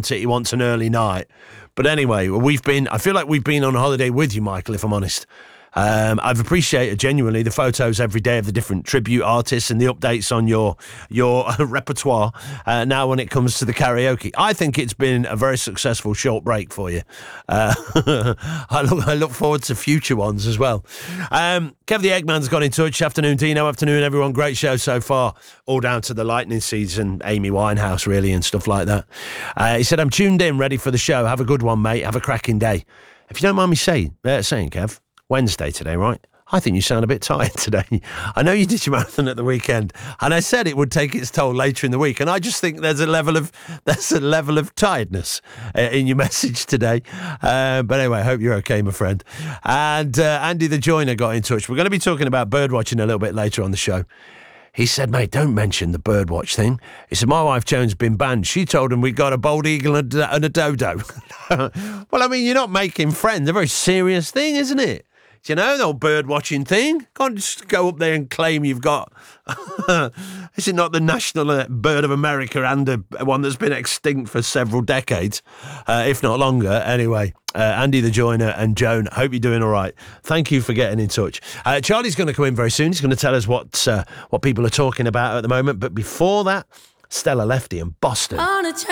want it. He wants an early night. But anyway, I feel like we've been on holiday with you, Michael, if I'm honest. I've appreciated genuinely the photos every day of the different tribute artists and the updates on your repertoire now when it comes to the karaoke. I think it's been a very successful short break for you. I look forward to future ones as well. Kev the Eggman's got in touch. Afternoon, Dino. Afternoon, everyone. Great show so far. All down to the lightning season, Amy Winehouse, really, and stuff like that. He said, I'm tuned in, ready for the show. Have a good one, mate. Have a cracking day. If you don't mind me saying, Kev, Wednesday today, right? I think you sound a bit tired today. I know you did your marathon at the weekend, and I said it would take its toll later in the week, and I just think there's a level of tiredness in your message today. But anyway, I hope you're okay, my friend. And Andy the Joiner got in touch. We're going to be talking about birdwatching a little bit later on the show. He said, mate, don't mention the birdwatch thing. He said, my wife Joan's been banned. She told him we'd got a bald eagle and a dodo. Well, I mean, you're not making friends. A very serious thing, isn't it? Do you know, the old bird watching thing? Can't just go up there and claim you've got... Is it not the national bird of America and one that's been extinct for several decades, if not longer? Anyway, Andy the Joiner and Joan, hope you're doing all right. Thank you for getting in touch. Charlie's going to come in very soon. He's going to tell us what people are talking about at the moment. But before that, Stella Lefty and Boston.